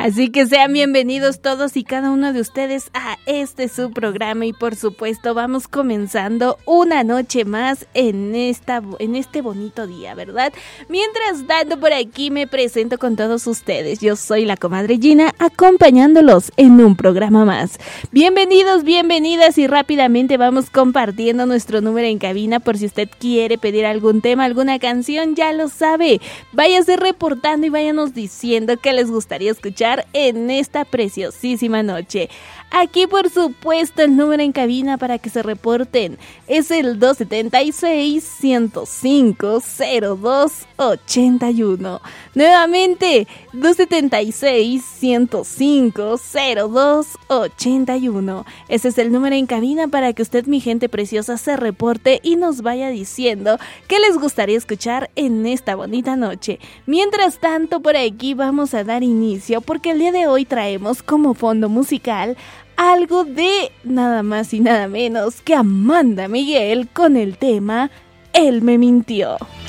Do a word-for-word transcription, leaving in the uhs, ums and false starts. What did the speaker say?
Así que sean bienvenidos todos y cada uno de ustedes a este su programa y por supuesto vamos comenzando una noche más en esta en este bonito día, ¿verdad? Mientras tanto por aquí me presento con todos ustedes. Yo soy la comadre Gina acompañándolos en un programa más. Bienvenidos, bienvenidas y rápidamente vamos compartiendo nuestro número en cabina por si usted quiere pedir algún tema, alguna canción, ya lo sabe. Váyase reportando y váyanos diciendo qué les gustaría escuchar en esta preciosísima noche. Aquí por supuesto el número en cabina para que se reporten es el dos siete seis, ciento cinco, cero dos, ochenta y uno. Nuevamente dos siete seis, ciento cinco, cero dos, ochenta y uno. Ese es el número en cabina para que usted, mi gente preciosa, se reporte y nos vaya diciendo qué les gustaría escuchar en esta bonita noche. Mientras tanto por aquí vamos a dar inicio porque el día de hoy traemos como fondo musical algo de nada más y nada menos que Amanda Miguel con el tema Él me mintió.